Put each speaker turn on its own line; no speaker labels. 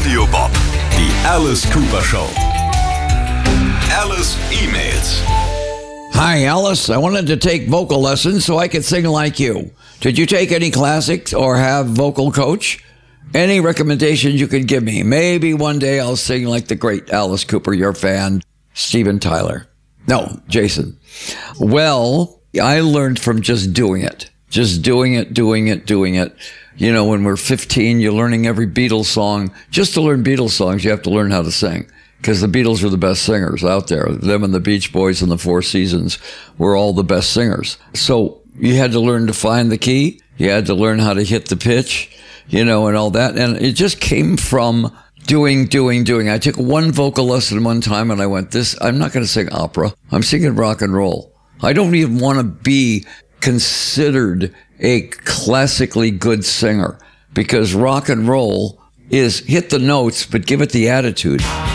Radio Bob, die Alice Cooper Show. Alice E-Mails.
Hi, Alice. I wanted to take vocal lessons so I could sing like you. Did you take any classics or have vocal coach? Any recommendations you could give me? Maybe one day I'll sing like the great Alice Cooper, your fan, Steven Tyler. No, Jason. Well, I learned from just doing it. Just doing it. You know, when we're 15, you're learning every Beatles song. Just to learn Beatles songs, you have to learn how to sing. Because the Beatles are the best singers out there. Them and the Beach Boys and the Four Seasons were all the best singers. So you had to learn to find the key. You had to learn how to hit the pitch, you know, and all that. And it just came from doing. I took one vocal lesson one time and I went, I'm not going to sing opera. I'm singing rock and roll. I don't even want to be considered a classically good singer because rock and roll is hit the notes, but give it the attitude.